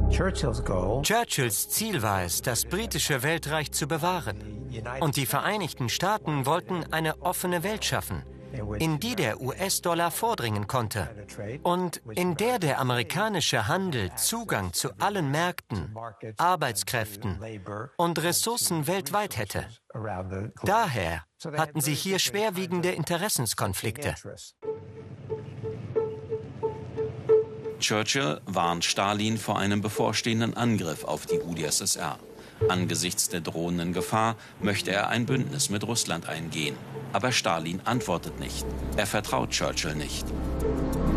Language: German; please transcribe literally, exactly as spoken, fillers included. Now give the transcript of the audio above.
Churchills Ziel war es, das britische Weltreich zu bewahren. Und die Vereinigten Staaten wollten eine offene Welt schaffen, in die der U S-Dollar vordringen konnte und in der der amerikanische Handel Zugang zu allen Märkten, Arbeitskräften und Ressourcen weltweit hätte. Daher hatten sie hier schwerwiegende Interessenskonflikte. Churchill warnt Stalin vor einem bevorstehenden Angriff auf die U d S S R. Angesichts der drohenden Gefahr möchte er ein Bündnis mit Russland eingehen. Aber Stalin antwortet nicht. Er vertraut Churchill nicht.